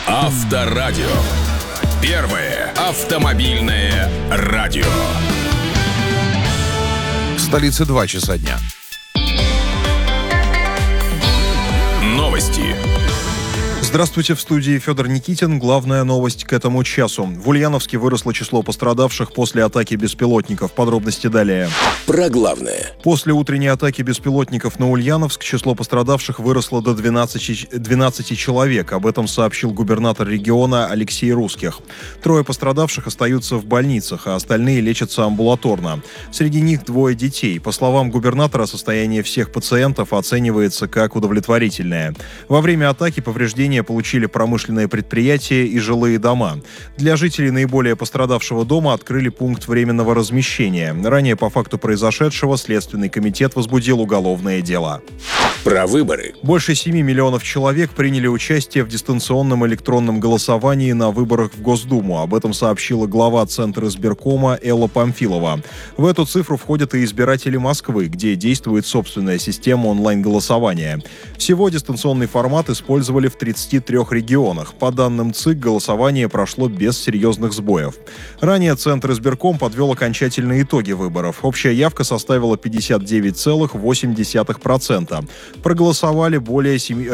Авторадио. Первое автомобильное радио. В столице 2 часа дня. Новости. Здравствуйте, в студии Федор Никитин. Главная новость к этому часу. В Ульяновске выросло число пострадавших после атаки беспилотников. Подробности далее. Про главное. После утренней атаки беспилотников на Ульяновск число пострадавших выросло до 12 человек. Об этом сообщил губернатор региона Алексей Русских. 3 пострадавших остаются в больницах, а остальные лечатся амбулаторно. Среди них 2 детей. По словам губернатора, состояние всех пациентов оценивается как удовлетворительное. Во время атаки повреждения получили промышленные предприятия и жилые дома. Для жителей наиболее пострадавшего дома открыли пункт временного размещения. Ранее по факту произошедшего Следственный комитет возбудил уголовное дело. Про выборы. Больше 7 миллионов человек приняли участие в дистанционном электронном голосовании на выборах в Госдуму. Об этом сообщила глава Центра избиркома Элла Памфилова. В эту цифру входят и избиратели Москвы, где действует собственная система онлайн-голосования. Всего дистанционный формат использовали в 33 регионах. По данным ЦИК, голосование прошло без серьезных сбоев. Ранее Центр избирком подвел окончательные итоги выборов. Общая явка составила 59,8%. Проголосовали более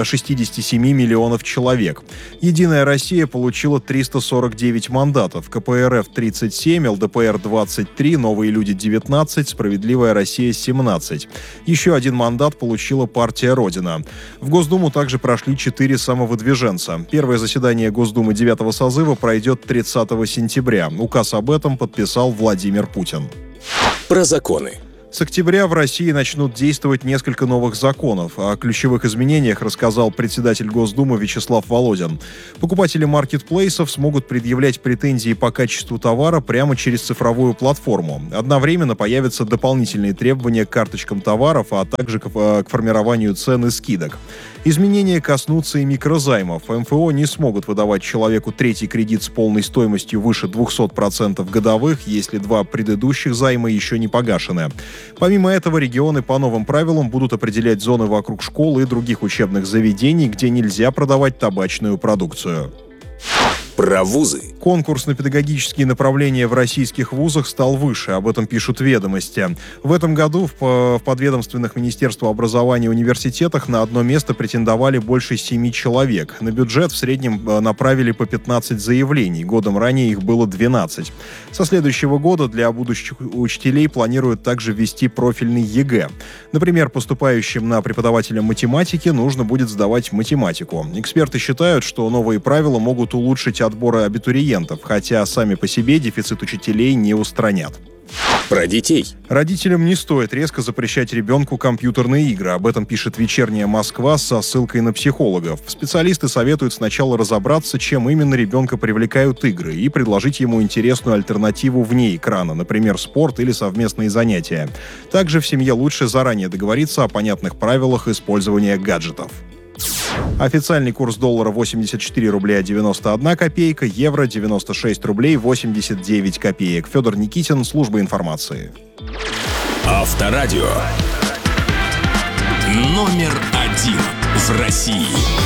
67 миллионов человек. «Единая Россия» получила 349 мандатов, КПРФ 37, ЛДПР 23, «Новые люди» 19, «Справедливая Россия» 17. Еще один мандат получила партия «Родина». В Госдуму также прошли 4 самовыдвиженца. Первое заседание Госдумы 9-го созыва пройдет 30 сентября. Указ об этом подписал Владимир Путин. Про законы. С октября в России начнут действовать несколько новых законов. О ключевых изменениях рассказал председатель Госдумы Вячеслав Володин. Покупатели маркетплейсов смогут предъявлять претензии по качеству товара прямо через цифровую платформу. Одновременно появятся дополнительные требования к карточкам товаров, а также к формированию цен и скидок. Изменения коснутся и микрозаймов. МФО не смогут выдавать человеку третий кредит с полной стоимостью выше 200% годовых, если 2 предыдущих займа еще не погашены. Помимо этого, регионы по новым правилам будут определять зоны вокруг школ и других учебных заведений, где нельзя продавать табачную продукцию. Про вузы. Конкурс на педагогические направления в российских вузах стал выше, об этом пишут «Ведомости». В этом году в подведомственных Министерству образования и университетах на одно место претендовали больше 7 человек. На бюджет в среднем направили по 15 заявлений, годом ранее их было 12. Со следующего года для будущих учителей планируют также ввести профильный ЕГЭ. Например, поступающим на преподавателя математики нужно будет сдавать математику. Эксперты считают, что новые правила могут улучшить отбора абитуриентов, хотя сами по себе дефицит учителей не устранят. Про детей. Родителям не стоит резко запрещать ребенку компьютерные игры. Об этом пишет «Вечерняя Москва» со ссылкой на психологов. Специалисты советуют сначала разобраться, чем именно ребенка привлекают игры, и предложить ему интересную альтернативу вне экрана, например, спорт или совместные занятия. Также в семье лучше заранее договориться о понятных правилах использования гаджетов. Официальный курс доллара 84 рубля 91 копейка, евро 96 рублей 89 копеек. Федор Никитин, служба информации. Авторадио. Номер 1 в России.